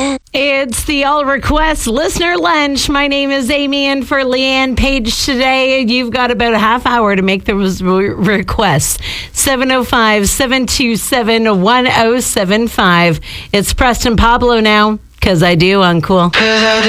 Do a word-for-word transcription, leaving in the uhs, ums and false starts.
It's the All Request Listener Lunch. My name is Amy, and for Leanne Page today, you've got about a half hour to make those re- requests. seven oh five, seven two seven, one oh seven five. It's Preston Pablo now, because I do, uncool.